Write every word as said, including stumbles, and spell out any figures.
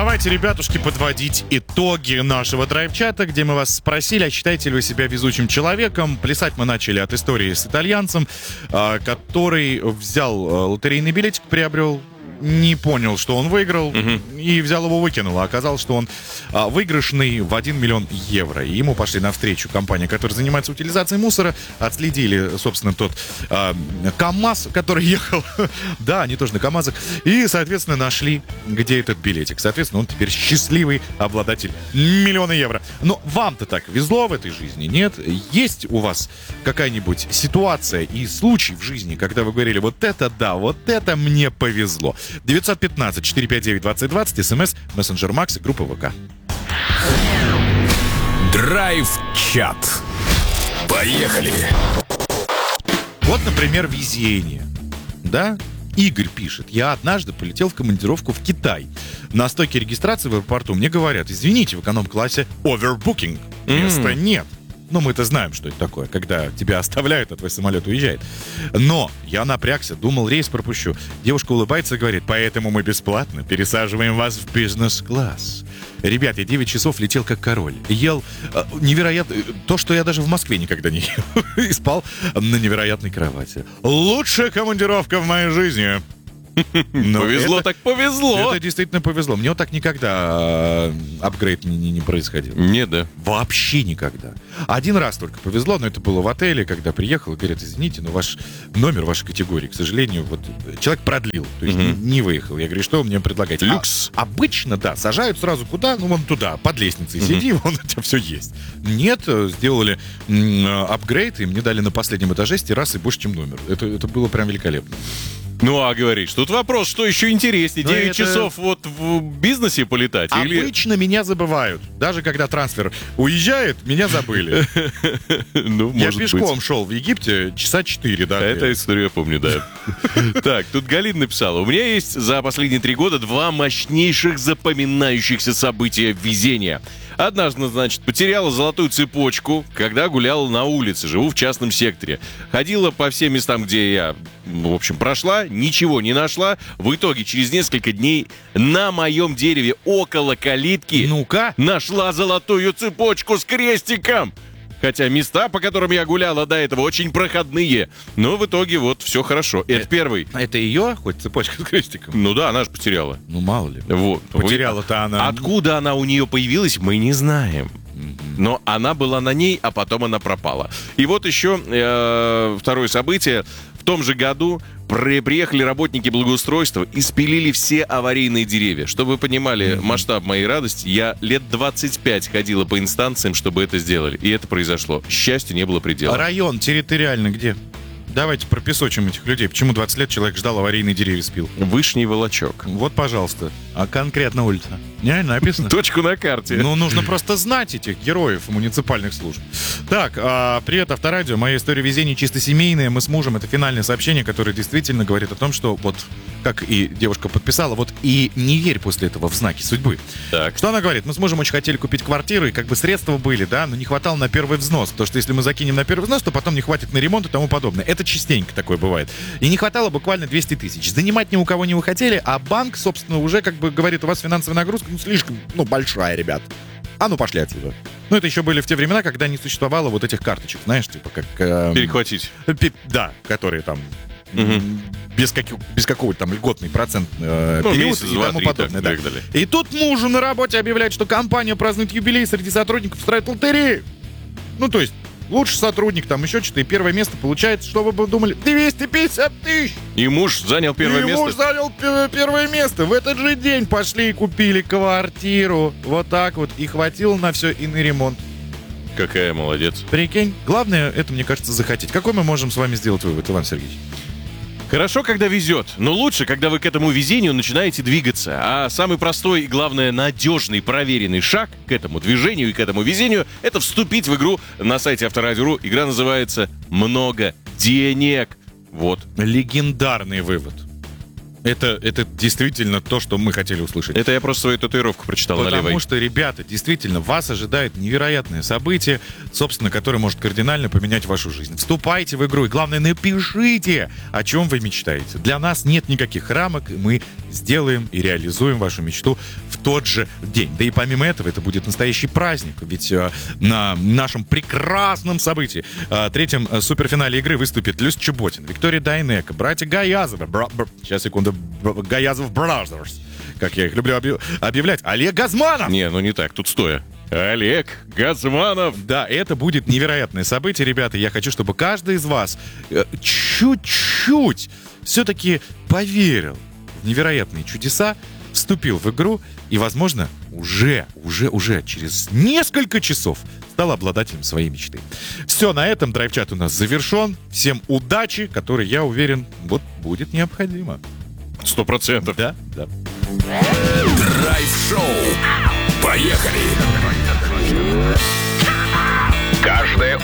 Давайте, ребятушки, подводить итоги нашего драйв-чата, где мы вас спросили, а считаете ли вы себя везучим человеком. Плясать мы начали от истории с итальянцем, который взял лотерейный билетик, приобрел, не понял, что он выиграл, угу. и взял его, выкинул. А оказалось, что он а, выигрышный в один миллион евро. И ему пошли навстречу компания, которая занимается утилизацией мусора. Отследили, собственно, тот а, КамАЗ, который ехал. Да, они тоже на КамАЗах. И, соответственно, нашли, где этот билетик. Соответственно, он теперь счастливый обладатель миллиона евро. Но вам-то так везло в этой жизни, нет? Есть у вас какая-нибудь ситуация и случай в жизни, когда вы говорили, вот это да, вот это мне повезло? девятьсот пятнадцать четыреста пятьдесят девять двадцать двадцать, смс, мессенджер Макс и группа ВК. Драйв-чат. Поехали. Вот, например, везение. Да? Игорь пишет. Я однажды полетел в командировку в Китай. На стойке регистрации в аэропорту мне говорят: извините, в эконом-классе overbooking. Места mm. нет. Ну, мы-то знаем, что это такое, когда тебя оставляют, а твой самолет уезжает. Но я напрягся, думал, рейс пропущу. Девушка улыбается и говорит: поэтому мы бесплатно пересаживаем вас в бизнес-класс. Ребят, я девять часов летел как король. Ел э, невероятно... То, что я даже в Москве никогда не ел. И спал на невероятной кровати. Лучшая командировка в моей жизни. Но повезло это, так повезло. Это действительно повезло. Мне вот так никогда апгрейд не, не, не происходил. Не, да. Вообще никогда. Один раз только повезло, но это было в отеле, когда приехал и говорят: извините, но ваш номер вашей категории, к сожалению, вот человек продлил, то есть mm-hmm. не, не выехал. Я говорю: что вы мне предлагаете? Люкс. А, обычно, да, сажают сразу куда? Ну, вон туда, под лестницей mm-hmm. сиди, вон у тебя все есть. Нет, сделали м- апгрейд, и мне дали на последнем этаже с террасой больше, чем номер. Это, это было прям великолепно. Ну, а говоришь, тут вопрос, что еще интереснее, девять это... часов вот в бизнесе полетать? Обычно или... меня забывают. Даже когда трансфер уезжает, меня забыли. Ну, я пешком шел в Египте часа четыре, да. Эту историю я помню, да. Так, тут Галина написала: у меня есть за последние три года два мощнейших запоминающихся события везения. Однажды, значит, потеряла золотую цепочку, когда гуляла на улице, живу в частном секторе. Ходила по всем местам, где я, в общем, прошла, ничего не нашла. В итоге, через несколько дней на моем дереве около калитки Ну-ка. нашла золотую цепочку с крестиком. Хотя места, по которым я гуляла до этого, очень проходные. Но в итоге вот все хорошо. Это, это первый. Это ее хоть цепочка с крестиком? Ну да, она же потеряла. Ну мало ли. Вот. Потеряла-то она. Откуда она у нее появилась, мы не знаем. Но она была на ней, а потом она пропала. И вот еще э, второе событие. В том же году при, приехали работники благоустройства и спилили все аварийные деревья. Чтобы вы понимали mm-hmm. масштаб моей радости, я лет двадцать пять ходила по инстанциям, чтобы это сделали. И это произошло. Счастью, не было предела. А район территориально где? Давайте пропесочим этих людей. Почему двадцать лет человек ждал, аварийные деревья спил? Вышний Волочок. Вот, пожалуйста. А конкретно улица? Не, написано. Точку на карте. Ну, нужно просто знать этих героев муниципальных служб. Так, а, привет, Авторадио. Моя история везения чисто семейная. Мы с мужем. Это финальное сообщение, которое действительно говорит о том, что вот, как и девушка подписала, вот и не верь после этого в знаки судьбы. Так. Что она говорит? Мы с мужем очень хотели купить квартиру, и как бы средства были, да, но не хватало на первый взнос. Потому что если мы закинем на первый взнос, то потом не хватит на ремонт и тому подобное. Это частенько такое бывает. И не хватало буквально двести тысяч. Занимать ни у кого не вы хотели, а банк, собственно, уже как бы говорит: у вас финансовая нагрузка ну, слишком, ну, большая, ребят. А ну, пошли отсюда. Ну, это еще были в те времена, когда не существовало вот этих карточек, знаешь, типа как... Э, Перехватить. Пи- да, которые там... Угу. Без, как, без какого-то там льготный процент э, ну, период месяц, и два, тому три, подобное. Так, да. так И тут мужу на работе объявляет, что компания празднует юбилей, среди сотрудников устраивает лотерею. Ну, то есть, лучший сотрудник, там еще что-то, и первое место получается, что вы бы думали, двести пятьдесят тысяч. И муж занял первое и место. муж занял п- первое место. В этот же день пошли и купили квартиру. Вот так вот. И хватило на все, и на ремонт. Какая молодец. Прикинь. Главное, это, мне кажется, захотеть. Какой мы можем с вами сделать вывод, Иван Сергеевич? Хорошо, когда везет, но лучше, когда вы к этому везению начинаете двигаться. А самый простой и, главное, надежный, проверенный шаг к этому движению и к этому везению — это вступить в игру на сайте Авторадио точка ру. Игра называется «Много денег». Вот. Легендарный вывод. Это, это действительно то, что мы хотели услышать. Это я просто свою татуировку прочитал Потому на левой. Потому что, ребята, действительно, вас ожидает невероятное событие, собственно, которое может кардинально поменять вашу жизнь. Вступайте в игру и, главное, напишите, о чем вы мечтаете. Для нас нет никаких рамок, мы сделаем и реализуем вашу мечту в тот же день. Да и помимо этого, это будет настоящий праздник, ведь э, на нашем прекрасном событии, э, третьем э, суперфинале игры выступит Люся Чеботина, Виктория Дайнеко, братья Гаязовы, бра- бра- сейчас, секунду, бра- Гаязов Brothers, как я их люблю объ- объявлять, Олег Газманов! Не, ну не так, тут стоя. Олег Газманов. Да, это будет невероятное событие, ребята. Я хочу, чтобы каждый из вас э, чуть-чуть все-таки поверил в невероятные чудеса, вступил в игру и, возможно, уже, уже, уже через несколько часов стал обладателем своей мечты. Все, на этом драйв-чат у нас завершен. Всем удачи, которой, я уверен, вот будет необходимо. Сто процентов. Да, да. Драйв-шоу. Поехали! Каждое